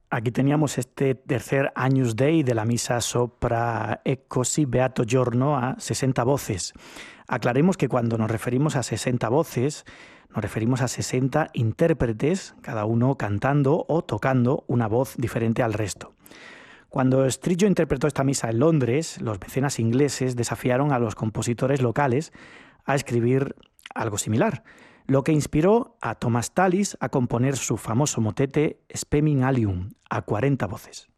Aquí teníamos este tercer Agnus Dei de la misa sopra e così beato giorno a 60 voces. Aclaremos que cuando nos referimos a 60 voces, nos referimos a 60 intérpretes, cada uno cantando o tocando una voz diferente al resto. Cuando Strillo interpretó esta misa en Londres, los mecenas ingleses desafiaron a los compositores locales a escribir algo similar, lo que inspiró a Thomas Tallis a componer su famoso motete Speming Alium, a 40 voces.